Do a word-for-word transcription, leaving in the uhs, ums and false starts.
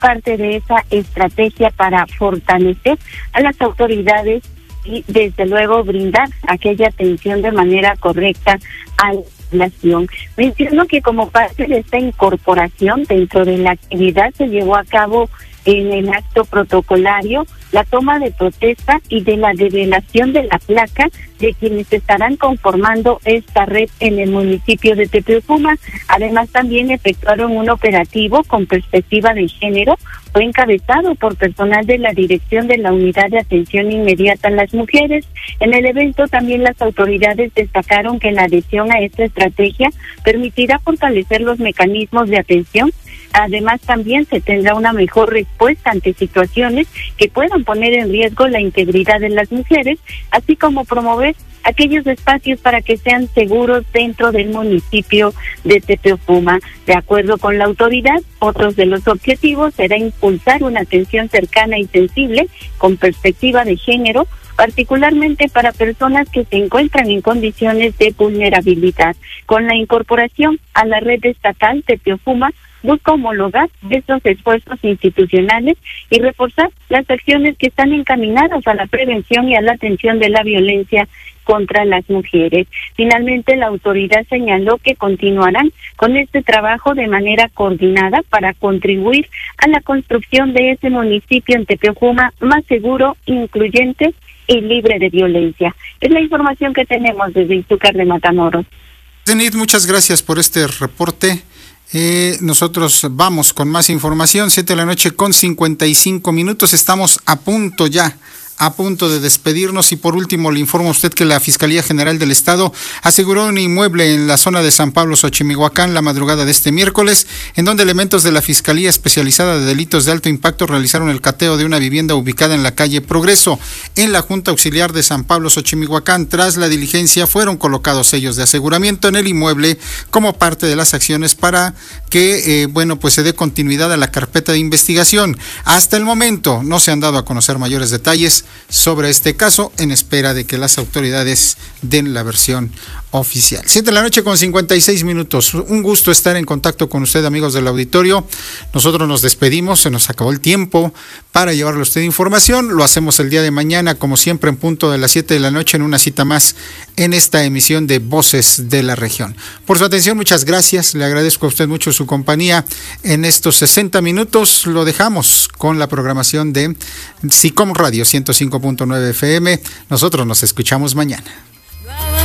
parte de esa estrategia para fortalecer a las autoridades y desde luego brindar aquella atención de manera correcta a la población. Menciono que como parte de esta incorporación dentro de la actividad se llevó a cabo en el acto protocolario la toma de protesta y de la develación de la placa de quienes estarán conformando esta red en el municipio de Tepeofuma. Además, también efectuaron un operativo con perspectiva de género. Fue encabezado por personal de la Dirección de la Unidad de Atención Inmediata a las Mujeres. En el evento también las autoridades destacaron que la adhesión a esta estrategia permitirá fortalecer los mecanismos de atención. Además, también se tendrá una mejor respuesta ante situaciones que puedan poner en riesgo la integridad de las mujeres, así como promover aquellos espacios para que sean seguros dentro del municipio de Tepeofuma. De acuerdo con la autoridad, otros de los objetivos será impulsar una atención cercana y sensible con perspectiva de género, particularmente para personas que se encuentran en condiciones de vulnerabilidad. Con la incorporación a la red estatal Tepeofuma, busca homologar estos esfuerzos institucionales y reforzar las acciones que están encaminadas a la prevención y a la atención de la violencia contra las mujeres. Finalmente, la autoridad señaló que continuarán con este trabajo de manera coordinada para contribuir a la construcción de ese municipio en Tepeofuma más seguro, incluyente y libre de violencia. Es la información que tenemos desde Izúcar de Matamoros. Zenit, muchas gracias por este reporte. Eh, nosotros vamos con más información. Siete de la noche con cincuenta y cinco minutos. Estamos a punto ya, a punto de despedirnos. Y por último, le informo a usted que la Fiscalía General del Estado aseguró un inmueble en la zona de San Pablo, Xochimihuacán, la madrugada de este miércoles, en donde elementos de la Fiscalía Especializada de Delitos de Alto Impacto realizaron el cateo de una vivienda ubicada en la calle Progreso, en la Junta Auxiliar de San Pablo, Xochimihuacán. Tras la diligencia, fueron colocados sellos de aseguramiento en el inmueble como parte de las acciones para que, eh, bueno, pues se dé continuidad a la carpeta de investigación. Hasta el momento no se han dado a conocer mayores detalles sobre este caso, en espera de que las autoridades den la versión oficial. Siete de la noche con cincuenta y seis minutos. Un gusto estar en contacto con usted, amigos del auditorio. Nosotros nos despedimos, se nos acabó el tiempo para llevarle a usted información. Lo hacemos el día de mañana, como siempre, en punto de las siete de la noche, en una cita más en esta emisión de Voces de la Región. Por su atención, muchas gracias. Le agradezco a usted mucho su compañía en estos sesenta minutos. Lo dejamos con la programación de SICOM Radio ciento cinco punto nueve F M. Nosotros nos escuchamos mañana.